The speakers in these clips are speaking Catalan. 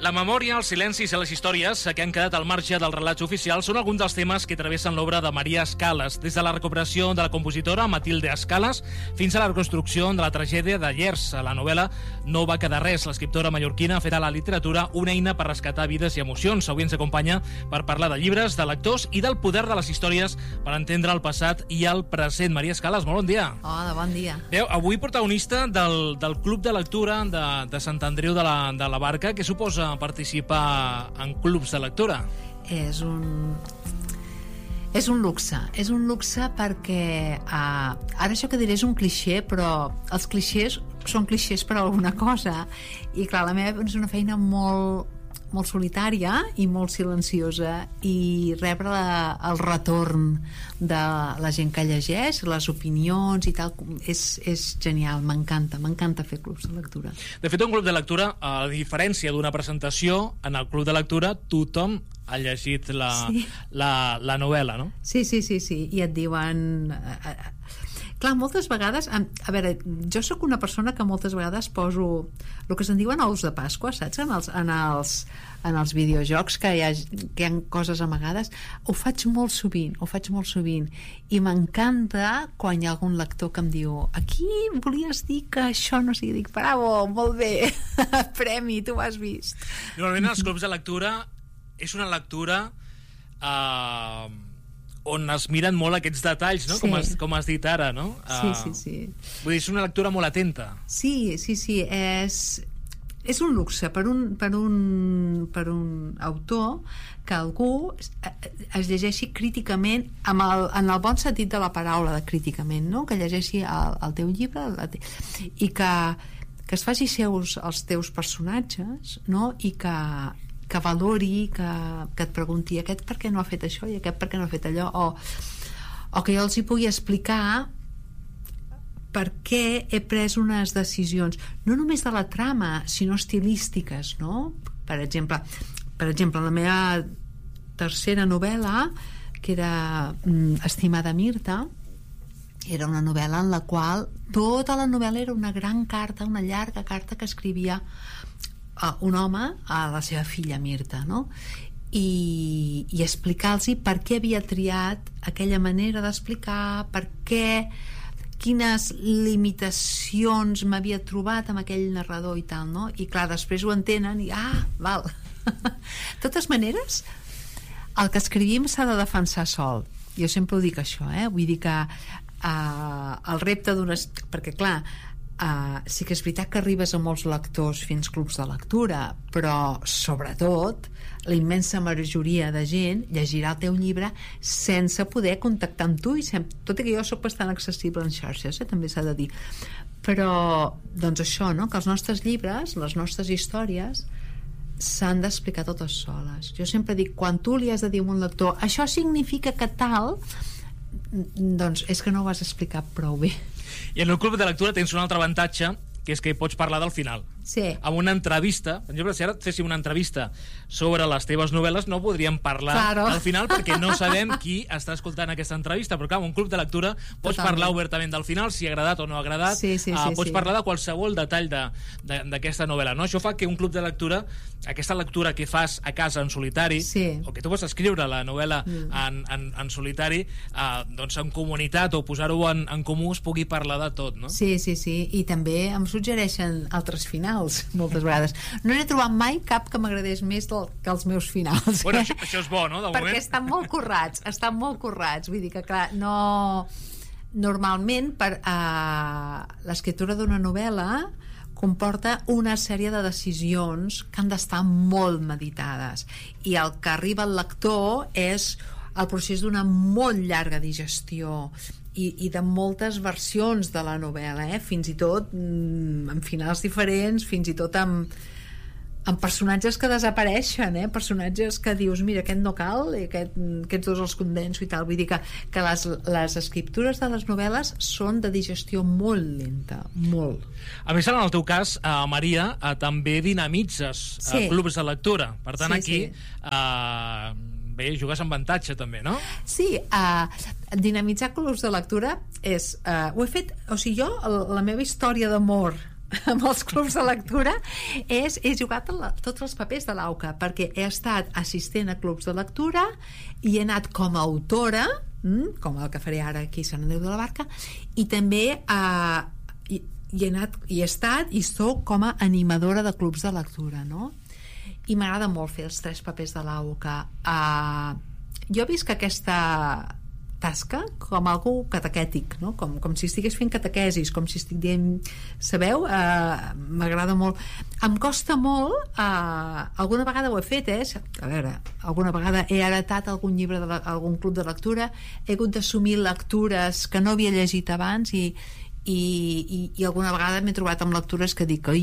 La memòria, els silencis i les històries que han quedat al marge dels relats oficials són alguns dels temes que travessen l'obra de Maria Escalas, des de la recuperació de la compositora Matilde Escalas fins a la reconstrucció de la tragèdia de Llers. A la novel·la No va quedar res. L'escriptora mallorquina ha fet a la literatura una eina per rescatar vides i emocions. Avui ens acompanya per parlar de llibres, de lectors i del poder de les històries per entendre el passat i el present. Maria Escalas, molt bon dia. Hola, bon dia. Bé, avui protagonista del Club de Lectura de Sant Andreu de la Barca. Què suposa participar en clubs de lectura? És un luxe. És un luxe perquè ara això que diré és un clixé, però els clixés són clixés per alguna cosa, i clar, la meva és una feina molt solitària i molt silenciosa, i rebre el retorn de la gent que llegeix, les opinions i tal, és genial, m'encanta fer clubs de lectura. De fet, un club de lectura, a diferència d'una presentació, en el club de lectura tothom ha llegit la novel·la, no? Sí, i et diuen... Clar, moltes vegades... A veure, jo sóc una persona que moltes vegades poso el que se'n diuen ous de Pasqua, saps? En els videojocs que hi ha coses amagades. Ho faig molt sovint, i m'encanta quan hi ha algun lector que em diu: aquí volies dir que això no sigui... Dic, bravo, molt bé, premi, tu ho has vist. Normalment els clubs de lectura és una lectura... on es miren molt aquests detalls, no? Sí. Com has dit ara, no? Sí. Vull dir, és una lectura molt atenta. Sí, és un luxe per un autor que algú es llegeixi críticament, en el bon sentit de la paraula, de críticament, no? Que llegeixi el teu llibre i que es faci seus els teus personatges, no? I que valori, que et pregunti aquest per què no ha fet això i aquest per què no ha fet allò, o que jo els hi pugui explicar per què he pres unes decisions, no només de la trama, sinó estilístiques, no? Per exemple, la meva tercera novel·la, que era Estimada Mirta, era una novel·la en la qual tota la novel·la era una gran carta, una llarga carta que escrivia un home a la seva filla Mirta, no? I explicar-los per què havia triat aquella manera d'explicar, per què, quines limitacions m'havia trobat amb aquell narrador i tal, no? I clar, després ho entenen i val. De totes maneres, el que escrivim s'ha de defensar sol. Jo sempre ho dic, això, vull dir que el repte perquè clar, sí que és veritat que arribes a molts lectors fins clubs de lectura, però sobretot la immensa majoria de gent llegirà el teu llibre sense poder contactar amb tu, tot i que jo sóc bastant accessible en xarxes, també s'ha de dir, però doncs això, no? Que els nostres llibres, les nostres històries s'han d'explicar totes soles. Jo sempre dic, quan tu li has de dir a un lector això significa que tal, doncs és que no ho vas explicar prou bé. I en el club de lectura tens un altre avantatge, que és que pots parlar del final. Sí. Amb una entrevista, per exemple, si ara et féssim una entrevista sobre les teves novel·les, no podríem parlar al final perquè no sabem qui està escoltant aquesta entrevista, però clar, en un club de lectura pots parlar obertament del final, si ha agradat o no ha agradat, pots parlar de qualsevol detall d'aquesta novel·la, no? Això fa que un club de lectura, aquesta lectura que fas a casa en solitari, o que tu vas escriure la novel·la en solitari, doncs en comunitat o posar-ho en comú es pugui parlar de tot, no? Sí, i també em suggereixen altres finals moltes vegades. No n'he trobat mai cap que m'agradés més que els meus finals. Bueno, això és bo, no? De moment. Perquè estan molt currats, vull dir que clar, no... Normalment l'escriptura d'una novel·la comporta una sèrie de decisions que han d'estar molt meditades, i el que arriba al lector és el procés d'una molt llarga digestió i de moltes versions de la novel·la, fins i tot amb finals diferents, fins i tot amb personatges que desapareixen, personatges que dius, mira, aquest no cal, aquests dos els condenso i tal. Vull dir que les escriptures de les novel·les són de digestió molt lenta, molt. A més, en el teu cas, Maria, també dinamitzes clubs de lectura, per tant aquí bé, jugues amb avantatge també, no? Sí, dinamitzar clubs de lectura és... ho he fet, o sigui, jo, la meva història d'amor amb els clubs de lectura he jugat tots els papers de l'AUCA, perquè he estat assistent a clubs de lectura i he anat com a autora, com el que faré ara aquí a Sant Andreu de la Barca, i també he estat i soc com a animadora de clubs de lectura, no? I m'agrada molt fer els 3 papers de l'AUCA. Jo visc aquesta tasca com algú catequètic, no? Com si estigués fent catequesis, com si estic dient, sabeu? M'agrada molt. Em costa molt, alguna vegada ho he fet, a veure, alguna vegada he heretat algun llibre algun club de lectura, he hagut d'assumir lectures que no havia llegit abans i alguna vegada m'he trobat amb lectures que dic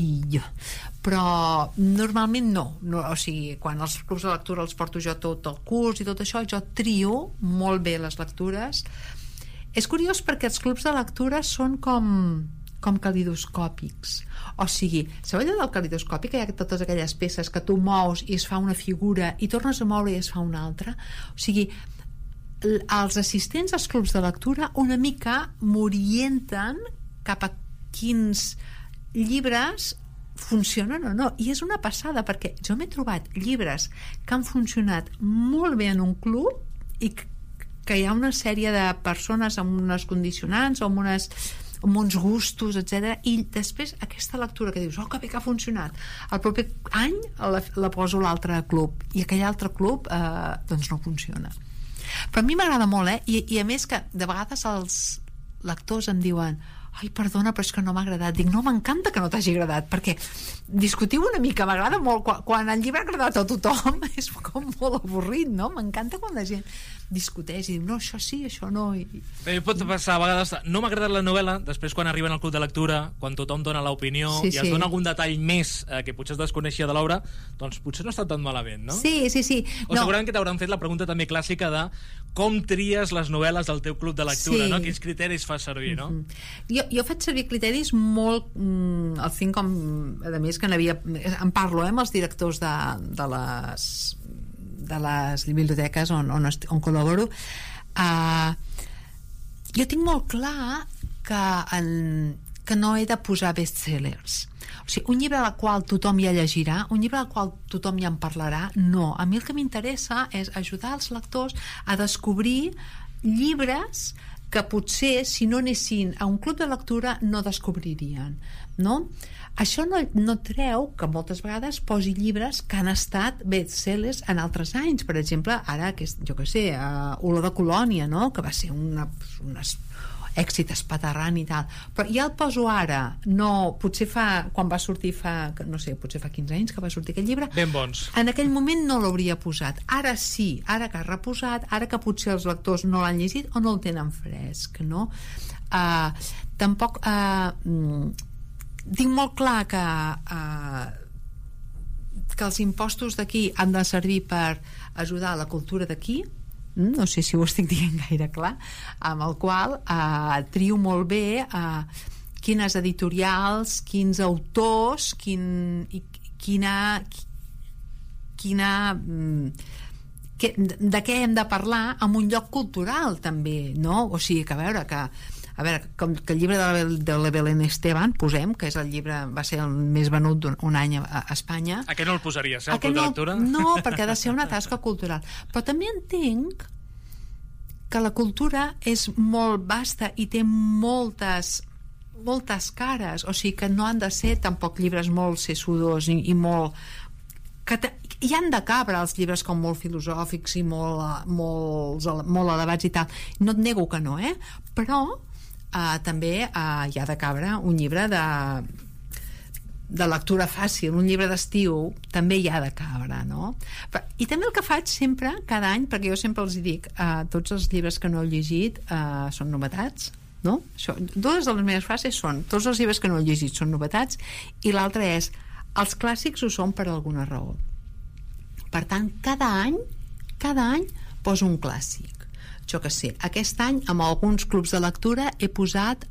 però normalment no, o sigui, quan els clubs de lectura els porto jo tot el curs i tot això, jo trio molt bé les lectures. És curiós perquè els clubs de lectura són com calidoscòpics, o sigui, sabeu allò del calidoscopi, que hi ha totes aquelles peces que tu mous i es fa una figura i tornes a moure i es fa una altra? O sigui, els assistents als clubs de lectura una mica m'orienten cap a quins llibres funcionen o no, i és una passada perquè jo m'he trobat llibres que han funcionat molt bé en un club i que hi ha una sèrie de persones amb unes condicionants o amb uns gustos, etc. I després aquesta lectura que dius, que bé que ha funcionat, el proper any la poso a l'altre club i aquell altre club doncs no funciona. Però a mi m'agrada molt, i a més que de vegades els lectors em diuen perdona, però és que no m'ha agradat. Dic, no, m'encanta que no t'hagi agradat, perquè discutiu una mica, m'agrada molt quan el llibre ha agradat a tothom és com molt avorrit, no? M'encanta quan la gent discuteix i diu, no, això sí, això no. Bé, pot passar a vegades, no m'ha agradat la novel·la, després quan arriben al club de lectura, quan tothom dona l'opinió i es dona algun detall més que potser es desconeixia de l'obra, doncs potser no està tan malament, no? Sí. O segurament que t'hauran fet la pregunta també clàssica de com tries les novel·les del teu club de lectura, no? Quins criteris fas servir, no? Jo faig servir criteris molt els tinc com, a més que en parlo amb els directors de les biblioteques on col·laboro. Jo tinc molt clar que no he de posar bestsellers. O sigui, un llibre al qual tothom ja llegirà, un llibre al qual tothom ja en parlarà, no. A mi el que m'interessa és ajudar els lectors a descobrir llibres que potser si no anessin a un club de lectura no descobririen, no? Això no treu que moltes vegades posi llibres que han estat bestsellers en altres anys. Per exemple, ara, jo què sé, Olor de Colònia, no? Que va ser un èxit espaterrant i tal, però ja el poso ara, no, potser quan va sortir potser fa 15 anys que va sortir aquest llibre, ben bons. En aquell moment no l'hauria posat, ara sí, ara que ha reposat, ara que potser els lectors no l'han llegit o no el tenen fresc, no? Tampoc tinc molt clar que els impostos d'aquí han de servir per ajudar a la cultura d'aquí, no sé si ho estic dient gaire clar, amb el qual trio molt bé quines editorials, quins autors, de què hem de parlar en un lloc cultural també, no? O sigui, que a veure, com que el llibre de la Belén Esteban, posem, que és el llibre, va ser el més venut un any a Espanya. A què no el posaries, el club de lectura? No, perquè ha de ser una tasca cultural. Però també entenc que la cultura és molt vasta i té moltes cares, o sigui que no han de ser tampoc llibres molt sessudos i molt... hi han de cabre els llibres com molt filosòfics i molt elevats i tal, no et nego que no, però també hi ha de cabre un llibre de lectura fàcil, un llibre d'estiu també hi ha de cabre, no? I també el que faig sempre, cada any, perquè jo sempre els dic, tots els llibres que no heu llegit són novetats, no? Dues de les meves frases són tots els llibres que no heu llegit són novetats, i l'altra és els clàssics ho són per alguna raó. Per tant, cada any poso un clàssic. Jo que sé, aquest any amb alguns clubs de lectura he posat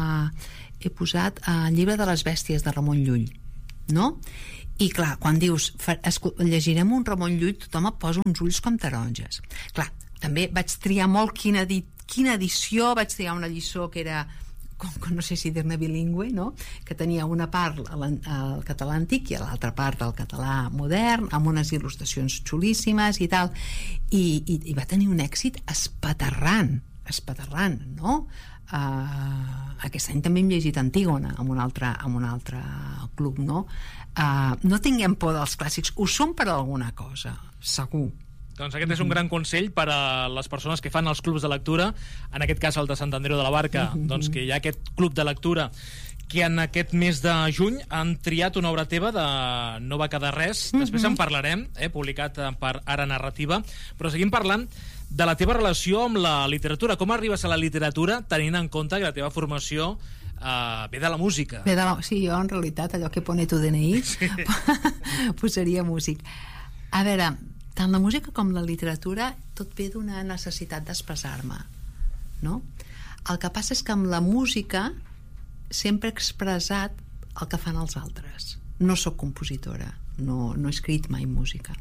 el llibre de les bèsties de Ramon Llull, no? I clar, quan dius llegirem un Ramon Llull, tothom et posa uns ulls com taronges. Clar, també vaig triar molt quina edició, vaig triar una lliçó que era no sé si dir-ne bilingüe, no? Que tenia una part al català antic i l'altra part al català modern, amb unes il·lustracions xulíssimes i tal, i va tenir un èxit espaterrant, no? Aquest any també hem llegit Antígona amb un altre club, no? No tinguem por dels clàssics, ho són per alguna cosa, segur. Doncs aquest és un gran consell per a les persones que fan els clubs de lectura, en aquest cas el de Sant Andreu de la Barca, doncs que hi ha aquest club de lectura que en aquest mes de juny han triat una obra teva de No va quedar res, després en parlarem, publicat per Ara Narrativa, però seguim parlant de la teva relació amb la literatura. Com arribes a la literatura tenint en compte que la teva formació ve de la música? Sí, jo en realitat allò que pone tu DNI posaria músic. A veure, tant la música com la literatura tot ve d'una necessitat d'expressar-me, no? El que passa és que amb la música sempre he expressat el que fan els altres. No sóc compositora, no he escrit mai música,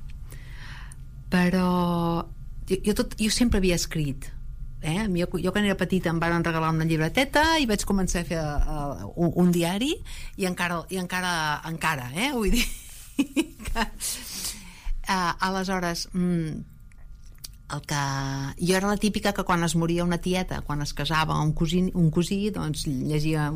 però jo sempre havia escrit. Jo quan era petita em van regalar una llibreteta i vaig començar a fer un diari i encara vull dir que aleshores jo era la típica que quan es moria una tieta, quan es casava un cosí, doncs llegia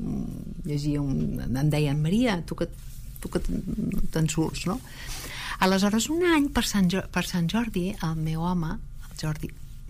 em deien Maria, tu que te'n surts, no? Aleshores un any per Sant Jordi el meu home, el Jordi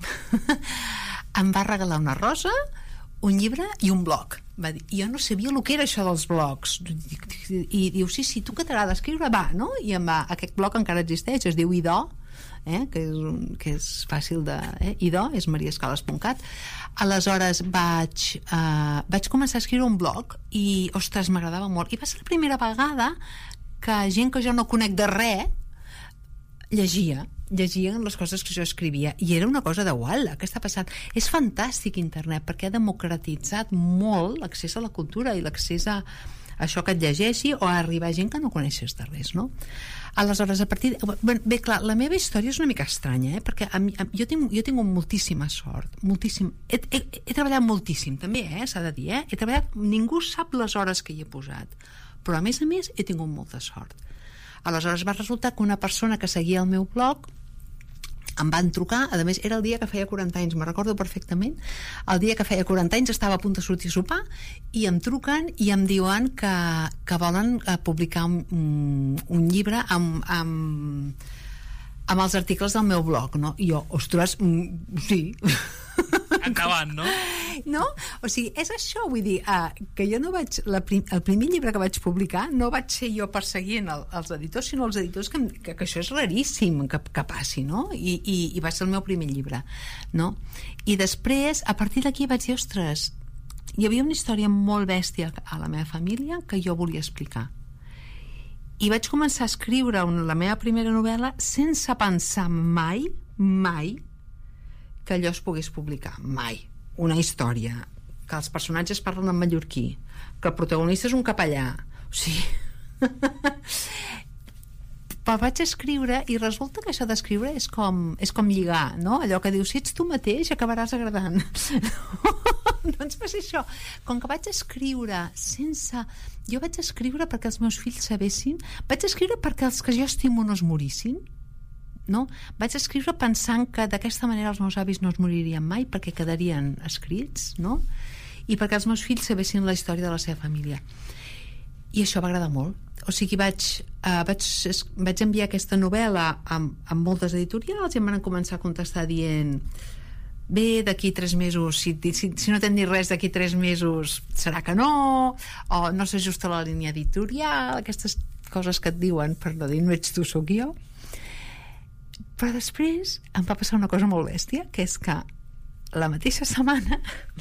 em va regalar una rosa, un llibre i un blog. Va dir, jo no sabia el que era això dels blogs, i diu, sí, tu que t'agrada escriure, va, no? I aquest blog encara existeix, es diu Idò, que és fàcil de... Idò és mariascales.cat. Aleshores vaig començar a escriure un blog i, ostres, m'agradava molt, i va ser la primera vegada que gent que jo no conec de res llegien les coses que jo escrivia, i era una cosa de uala, què està passant? És fantàstic internet perquè ha democratitzat molt l'accés a la cultura i l'accés a això que et llegeixi o a arribar a gent que no coneixes de res, no? Aleshores, bé, clar, la meva història és una mica estranya, perquè jo tinc moltíssima sort, he treballat moltíssim també, s'ha de dir, he treballat, ningú sap les hores que hi he posat, però a més he tingut molta sort. Aleshores va resultar que una persona que seguia el meu blog em van trucar, a més era el dia que feia 40 anys, me'n recordo perfectament, el dia que feia 40 anys estava a punt de sortir a sopar i em truquen i em diuen que volen publicar un llibre amb els articles del meu blog, no? I jo, ostres, sí, endavant, no? No? O sigui, és això, vull dir, que jo no vaig... El primer llibre que vaig publicar no vaig ser jo perseguint els editors, sinó els editors que això és raríssim que passi, no? I va ser el meu primer llibre, no? I després, a partir d'aquí vaig dir, ostres, hi havia una història molt bèstia a la meva família que jo volia explicar. I vaig començar a escriure la meva primera novel·la sense pensar mai que allò es pogués publicar, mai. Una història que els personatges parlen en mallorquí, que el protagonista és un capellà, o sigui però vaig escriure i resulta que això d'escriure és com lligar, no? Allò que dius, si ets tu mateix acabaràs agradant. Doncs va ser això, com que vaig escriure jo vaig escriure perquè els meus fills sabessin, vaig escriure perquè els que jo estimo no es morissin, no? Vaig escriure pensant que d'aquesta manera els meus avis no es moririen mai perquè quedarien escrits, no? I perquè els meus fills sabessin la història de la seva família, i això va agradar molt. O sigui, vaig enviar aquesta novel·la amb moltes editorials i em van començar a contestar dient, bé, d'aquí 3 mesos si no tens ni res d'aquí 3 mesos serà que no, o no s'ajusta a la línia editorial, aquestes coses que et diuen per no dir no ets tu, sóc jo. Però després em va passar una cosa molt bèstia, que és que la mateixa setmana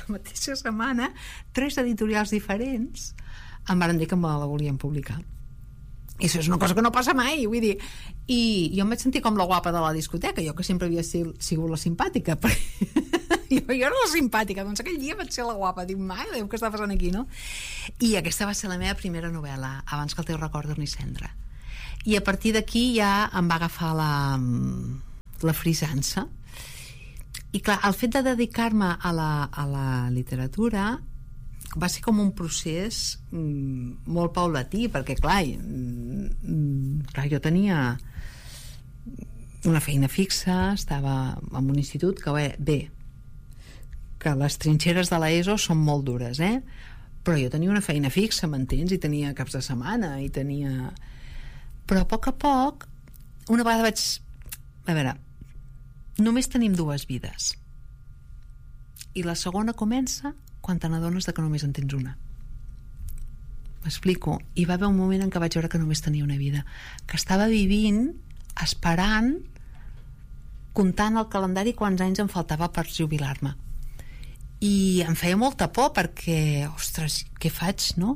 3 editorials diferents em van dir que me la volien publicar, i això és una cosa que no passa mai, vull dir, i jo em vaig sentir com la guapa de la discoteca, jo que sempre havia sigut la simpàtica, jo era la simpàtica, doncs aquell dia vaig ser la guapa, dic, mare Déu, què està passant aquí, no? I aquesta va ser la meva primera novel·la, abans que el teu record d'Orni Cendra. I a partir d'aquí ja em va agafar la frisança, i clar, el fet de dedicar-me a la literatura, va ser com un procés molt paulatí, perquè clar, jo tenia una feina fixa, estava en un institut que que les trinxeres de l'ESO són molt dures, però jo tenia una feina fixa, m'entens? I tenia caps de setmana però a poc una vegada vaig... A veure, només tenim 2 vides i la segona comença quan te n'adones que només en tens una. M'explico? I va haver un moment en què vaig veure que només tenia una vida, que estava vivint, esperant, comptant el calendari quants anys em faltava per jubilar-me. I em feia molta por perquè, ostres, què faig, no?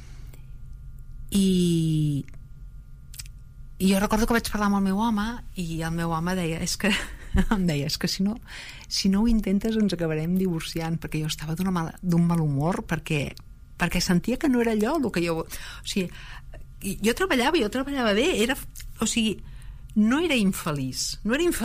I jo recordo que vaig parlar amb el meu home i el meu home deia, em deia, és que si no ho intentes ens acabarem divorciant, perquè jo estava d'un mal humor perquè sentia que no era allò el que jo... O sigui, jo treballava bé, o sigui, no era infeliç,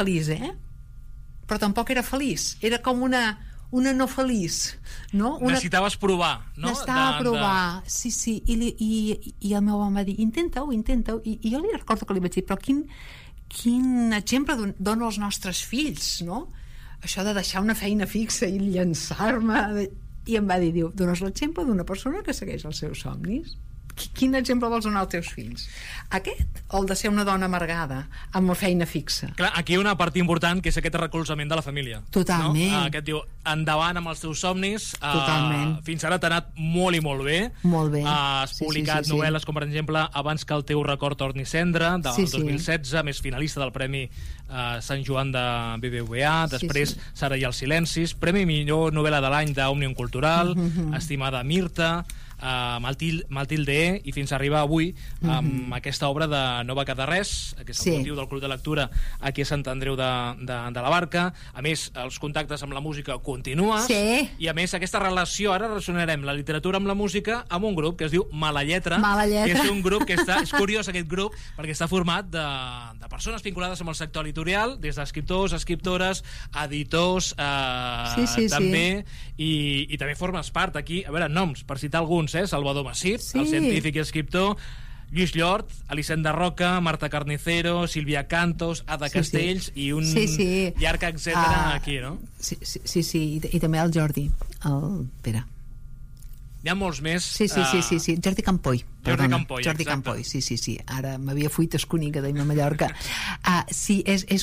però tampoc era feliç, era com una no feliç, no? Necessitaves provar, no? Necessitava provar, sí, i el meu home va dir, intenta-ho, i jo li recordo que li vaig dir, però quin exemple dono als nostres fills, no? Això de deixar una feina fixa i llançar-me, i em va dir, dones l'exemple d'una persona que segueix els seus somnis. Quin exemple vols donar als teus fills? Aquest o el de ser una dona amargada amb una feina fixa? Clar, aquí hi ha una part important que és aquest recolzament de la família. Totalment. No? Aquest diu, endavant amb els teus somnis. Totalment. Fins ara t'ha anat molt i molt bé. Molt bé. Has publicat novel·les com, per exemple, Abans que el teu record torni cendra, del 2016, més finalista del Premi Sant Joan de BBVA, després Sara i els silencis, Premi millor novel·la de l'any d'Òmnium Cultural, Estimada Mirta, Matilde, i fins a arribar avui amb aquesta obra de No va quedar res, que és el motiu del Club de Lectura aquí a Sant Andreu de la Barca. A més, els contactes amb la música continuen, i a més aquesta relació, ara relacionarem la literatura amb la música amb un grup que es diu Mala Lletra, que és un grup que està, és curiós aquest grup, perquè està format de persones vinculades amb el sector editorial, des d'escriptors, escriptores, editors, també, i també formes part aquí, a veure, noms, per citar alguns, Salvador Masip, el científic i escriptor, Lluís Llort, Elisenda Roca, Marta Carnicero, Sílvia Cantos, Ada Castells i un llarg etcètera aquí, no? Sí, i també el Jordi, el Pere. Hi ha molts més. Sí, Jordi Campoy. Jordi Campoy, sí. Ara m'havia fuit esconica d'Ima Mallorca. Sí, és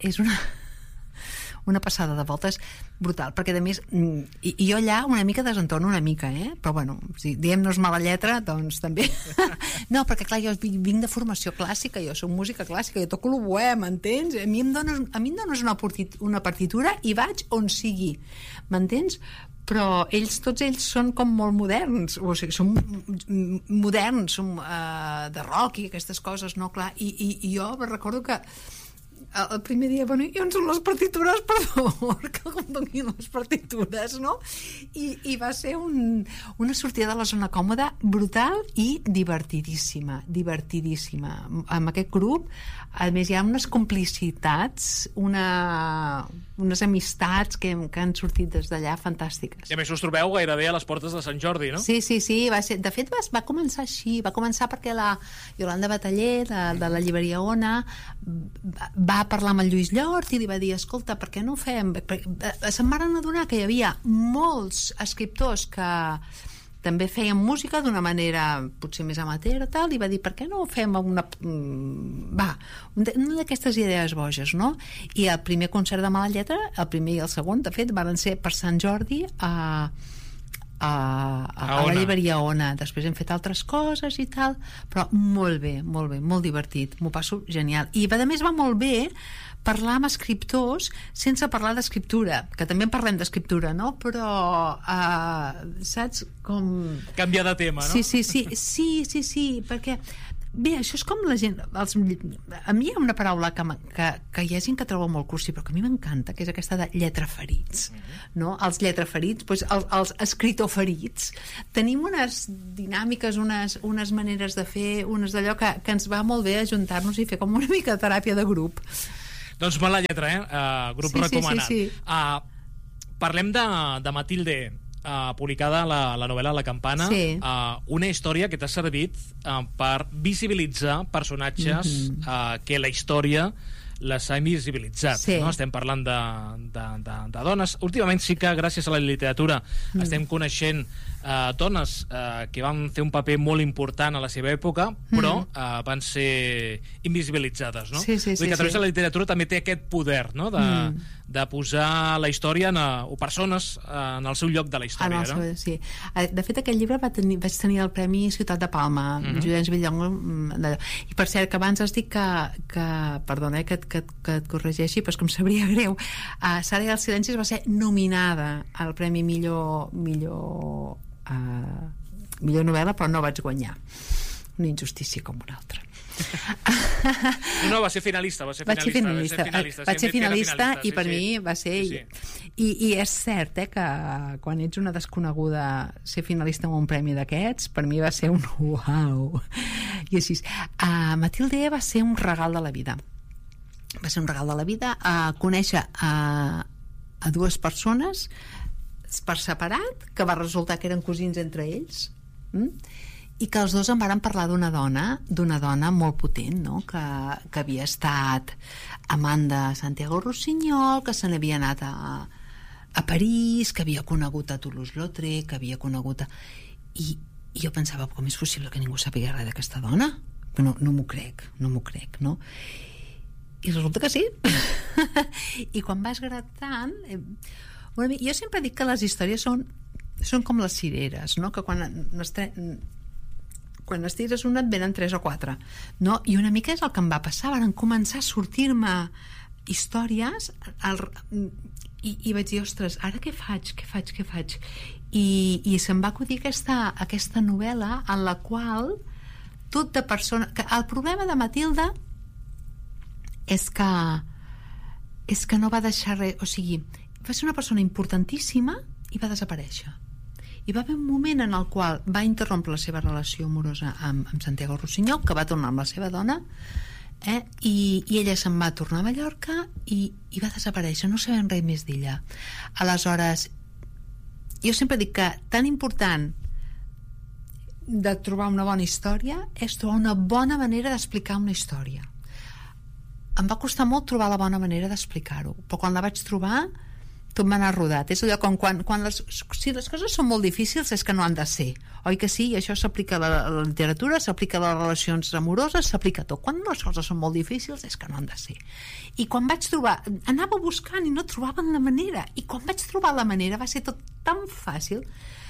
una passada de voltes brutal, perquè a més i jo allà una mica desentono però bueno, si diem-nos Mala Lletra, doncs també no, perquè clar, jo vinc de formació clàssica, jo soc música clàssica, jo toco l'oboè, m'entens? A mi em dones una partitura i vaig on sigui, m'entens? Però tots ells són com molt moderns, o sigui, són moderns, són de rock i aquestes coses, no? Clar, i jo recordo que el primer dia, bueno, i on són les partitures, per favor, que em donin les partitures, no? I va ser una sortida de la zona còmoda brutal i divertidíssima. Amb aquest grup, a més, hi ha unes complicitats, unes amistats que han sortit des d'allà fantàstiques. I a més us trobeu gairebé a les portes de Sant Jordi, no? Sí, va ser, de fet va començar així, va començar perquè la Iolanda Bataller de la llibreria Ona va parlar amb el Lluís Llort i li va dir, escolta, per què no ho fem? Se'n van adonar que hi havia molts escriptors que també feien música d'una manera potser més amateur i tal, i va dir, per què no fem una d'aquestes idees boges, no? I el primer concert de Mala Lletra, el primer i el segon, de fet, van ser per Sant Jordi a la llibreria Ona. Després hem fet altres coses i tal, però molt bé, molt divertit, m'ho passo genial. I a més va molt bé parlar amb escriptors sense parlar d'escriptura, que també en parlem d'escriptura, no? Però saps com... Canviar de tema, no? Sí, perquè bé, això és com la gent... A mi hi ha una paraula que hi ha gent que troba molt cursi, però que a mi m'encanta, que és aquesta de lletraferits, no? Els lletraferits, doncs els escritoferits. Tenim unes dinàmiques, unes maneres de fer, unes d'allò que ens va molt bé ajuntar-nos i fer com una mica de teràpia de grup. Doncs Mala Lletra, grup recomanat. Sí. Parlem de Matilde. publicada la novel·la La Campana, una història que t'ha servit per visibilitzar personatges que la història les ha invisibilitzat. No? Estem parlant de dones. Últimament sí que gràcies a la literatura estem coneixent dones que van fer un paper molt important a la seva època, però van ser invisibilitzades, no? Vull dir que a través de la literatura també té aquest poder, no? De posar la història o persones en el seu lloc de la història, no? Sí. De fet, aquest llibre vaig tenir el Premi Ciutat de Palma, Llorenç Villongo. I per cert, que abans has dit que perdona, que et corregeixi, però és que em sabria greu. Sara i els silencis va ser nominada al Premi millor novel·la, però no vaig guanyar. Una injustícia com una altra. No, va ser finalista. Vaig ser finalista i per mi va ser... I és cert que quan ets una desconeguda, ser finalista en un premi d'aquests per mi va ser un uau. I així. Matilde va ser un regal de la vida. Va ser un regal de la vida conèixer a dues persones per separat, que va resultar que eren cosins entre ells, i que els dos em varen parlar d'una dona molt potent, no? que havia estat amant de Santiago Rossinyol, que se n'havia anat a París, que havia conegut a Toulouse-Lautrec, que havia conegut I jo pensava, com és possible que ningú sàpiga res d'aquesta dona? No m'ho crec, no? I resulta que sí. I quan vas gratant... jo sempre dic que les històries són com les cireres, no? Que quan estires una et venen 3 o 4, no? I una mica és el que em va passar. Van començar a sortir-me històries i vaig dir, ostres, ara què faig? I se'm va acudir aquesta novel·la en la qual tot de persona... El problema de Matilde és que no va deixar res, o sigui, va ser una persona importantíssima i va desaparèixer. I va haver un moment en el qual va interrompre la seva relació amorosa amb Santiago Rossinyol, que va tornar amb la seva dona, i ella se'n va tornar a Mallorca i va desaparèixer, no sabem res més d'ella. Aleshores, jo sempre dic que tan important de trobar una bona història és trobar una bona manera d'explicar una història. Em va costar molt trobar la bona manera d'explicar-ho, però quan la vaig trobar tot m'ha anat rodat. És allò com si les coses són molt difícils és que no han de ser, oi que sí? I això s'aplica a la literatura, s'aplica a les relacions amoroses, s'aplica a tot. Quan les coses són molt difícils és que no han de ser. I quan vaig trobar, anava buscant i no trobaven la manera, i quan vaig trobar la manera va ser tot tan fàcil,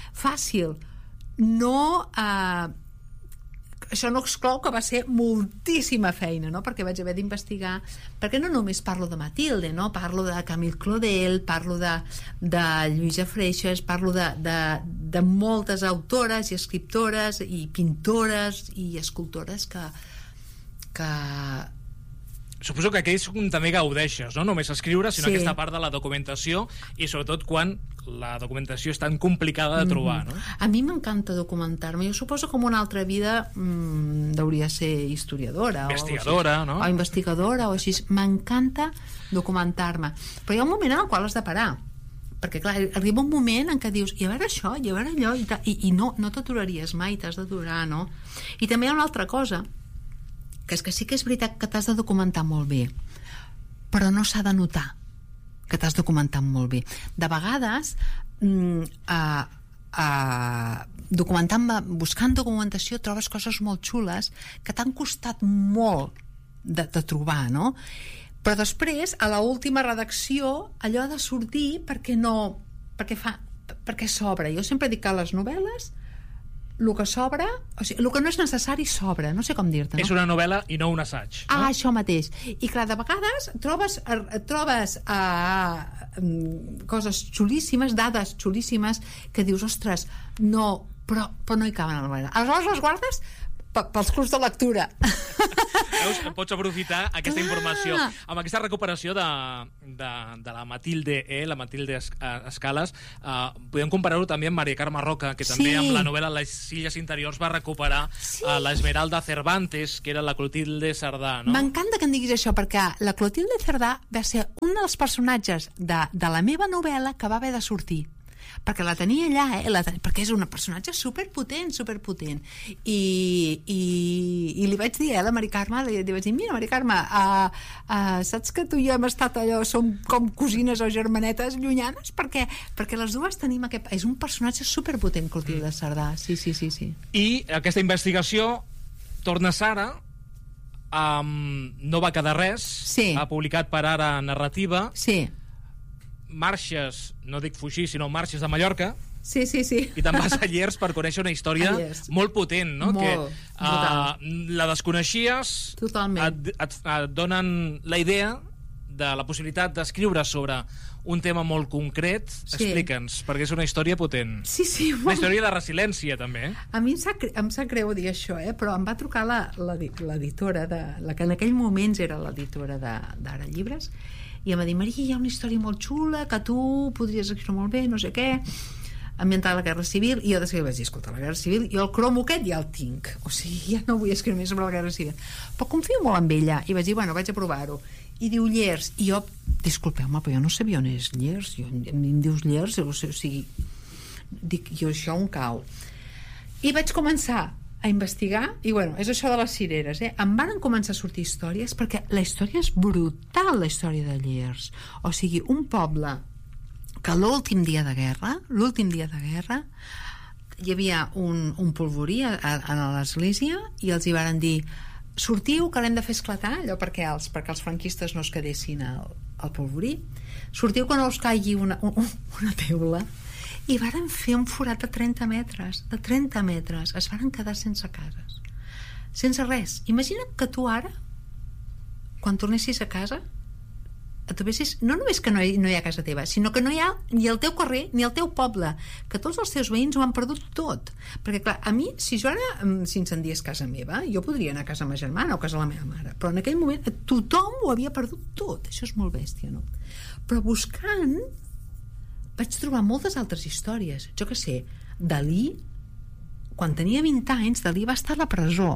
no... Això no exclou que va ser moltíssima feina, no? Perquè vaig haver d'investigar, perquè no només parlo de Matilde, no? Parlo de Camille Claudel, parlo de Lluïsa Freixas, parlo de moltes autores i escriptores i pintores i escultores que suposo que aquells també gaudeixes, no només escriure, sinó aquesta part de la documentació, i sobretot quan la documentació és tan complicada de trobar, no? A mi m'encanta documentar-me. Jo suposo que en una altra vida hauria de ser historiadora investigadora, no? O investigadora o així. M'encanta documentar-me, però hi ha un moment en el qual has de parar, perquè clar, arriba un moment en què dius i a veure això, i a veure allò, i no t'aturaries mai, t'has d'aturar, no? I també hi ha una altra cosa, que és que sí que és veritat que t'has de documentar molt bé, però no s'ha de notar que t'has documentat molt bé. De vegades buscant documentació trobes coses molt xules que t'han costat molt de trobar, no? Però després, a l'última redacció, allò ha de sortir perquè s'obre. Jo sempre dic que les novel·les el que sobra, o sigui, el que no és necessari sobra, no sé com dir-te, no? És una novel·la i no un assaig, no? Això mateix. I clar, de vegades trobes coses xulíssimes, dades xulíssimes, que dius, ostres, no, però no hi caben a la novel·la. Aleshores les guardes pels clubs de lectura. Veus? Pots aprofitar aquesta informació. Amb aquesta recuperació de la Matilde, la Matilde Escales, podem comparar-ho també amb Maria Carme Roca, que també amb la novel·la Les illes interiors va recuperar l'Esmeralda Cervantes, que era la Clotilde Cerdà, no? M'encanta que em diguis això, perquè la Clotilde Cerdà va ser un dels personatges de la meva novel·la que va haver de sortir. perquè la tenia allà, perquè és un personatge superpotent, i li vaig dir a la Mari Carme, li vaig dir, mira, Mari Carme, saps que tu i jo hem estat allò, som com cosines o germanetes llunyanes, perquè les dues tenim és un personatge superpotent, Clotilde de Cerdà, sí. I aquesta investigació torna Sara, no va quedar res, ha publicat per Ara Narrativa, marxes, no dic fugir, sinó marxes de Mallorca, sí. I te'n vas a Llers per conèixer una història molt potent, no? Molt, la desconeixies, totalment. Et donen la idea de la possibilitat d'escriure sobre un tema molt concret. Explica'ns, perquè és una història potent. Sí. Una història de resiliència, també. A mi em sap greu dir això, però em va trucar l'editora, la que en aquell moment era l'editora d'Ara Llibres, i em va dir, Maria, hi ha una història molt xula que tu podries escriure molt bé, no sé què, ambientada a la Guerra Civil, i jo després vaig dir, escolta, la Guerra Civil, jo el cromo aquest ja el tinc, o sigui, ja no vull escriure més sobre la Guerra Civil, però confio molt en ella, i vaig dir, bueno, vaig a provar-ho, i diu Llers, i jo, disculpeu-me, però jo no sabia on és Llers, em dius Llers, o sigui, dic, jo això on cau, i vaig començar a investigar, i bueno, és això de les cireres, em van començar a sortir històries, perquè la història és brutal, la història de Llers, o sigui, un poble que l'últim dia de guerra hi havia un polvorí a l'església, i els hi varen dir, sortiu que l'hem de fer esclatar, allò perquè els franquistes no es quedessin al polvorí, sortiu que no us caigui una teula, i varen fer un forat de 30 metres, es varen quedar sense cases, sense res. Imagina't que tu ara, quan tornessis a casa, et trobessis, no només que no hi ha casa teva, sinó que no hi ha ni el teu carrer ni el teu poble, que tots els teus veïns ho han perdut tot, perquè clar, a mi, si jo ara s'incendiés casa meva, jo podria anar a casa de ma germana o a casa de la meva mare, però en aquell moment tothom ho havia perdut tot, això és molt bèstia, no? Però buscant vaig trobar moltes altres històries. Jo què sé, Dalí, quan tenia 20 anys, Dalí va estar a la presó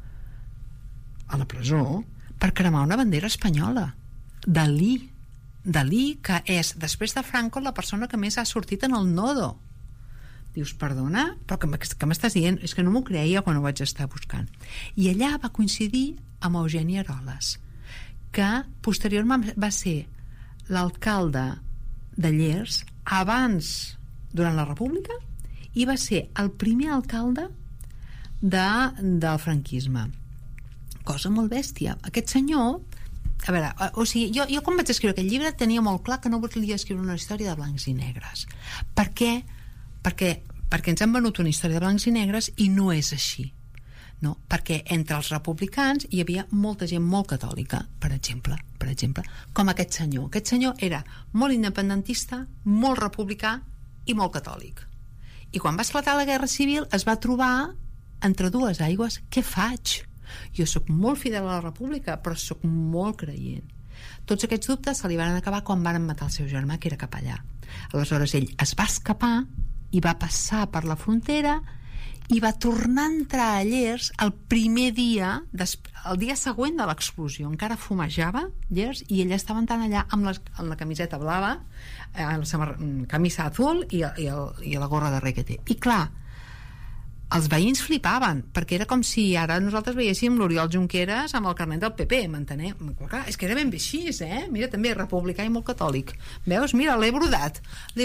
per cremar una bandera espanyola. Dalí, que és, després de Franco, la persona que més ha sortit en el Nodo. Dius, perdona, però què m'estàs dient? És que no m'ho creia quan ho vaig estar buscant. I allà va coincidir amb Eugeni Eroles, que posteriorment va ser l'alcalde de Llers abans, durant la República, i va ser el primer alcalde del franquisme. Cosa molt bèstia. Aquest senyor, a veure, o sigui, jo quan vaig escriure aquest llibre tenia molt clar que no volia escriure una història de blancs i negres. Per què? Perquè ens han venut una història de blancs i negres i no és així. No, perquè entre els republicans hi havia molta gent molt catòlica, per exemple, com aquest senyor. Aquest senyor era molt independentista, molt republicà i molt catòlic. I quan va esclatar la Guerra Civil es va trobar entre dues aigües. Què faig? Jo sóc molt fidel a la República, però sóc molt creient. Tots aquests dubtes se li van acabar quan van matar el seu germà, que era capellà. Aleshores ell es va escapar i va passar per la frontera i va tornar a entrar a Llers el primer dia, el dia següent de l'explosió. Encara fumejava Llers i ella estava entrant allà amb la camiseta blava, la camisa azul i la gorra de requete. I clar, els veïns flipaven, perquè era com si ara nosaltres veiéssim l'Oriol Junqueras amb el carnet del PP, m'entenem? Clar, és que era ben bé així, Mira, també republicà i molt catòlic. Veus? Mira, l'he brodat.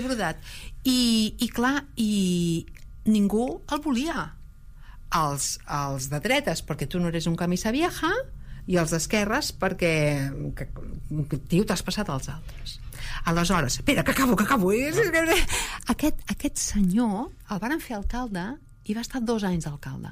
I clar, ningú el volia. Els de dretes perquè tu no eres un camisa vieja i els d'esquerres perquè tio, t'has passat als altres. Aleshores, espera, que acabo aquest senyor el varen fer alcalde i va estar 2 anys alcalde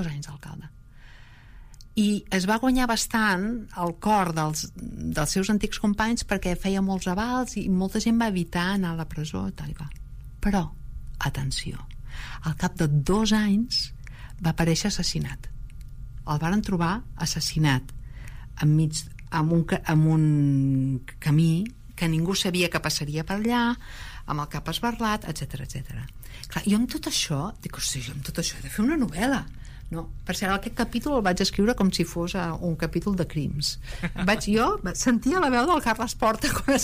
i es va guanyar bastant el cor dels seus antics companys perquè feia molts avals i molta gent va evitar anar a la presó i tal i qual. Però, atenció, al cap de 2 anys va aparèixer assassinat. El varen trobar assassinat enmig amb un camí que ningú sabia que passaria per allà, amb el cap esberlat, etc. Clar, jo amb tot això dic, hosti, jo amb tot això he de fer una novel·la. No, per cert, aquest capítol el vaig escriure com si fos un capítol de crims. Jo sentia la veu del Carles Porta quan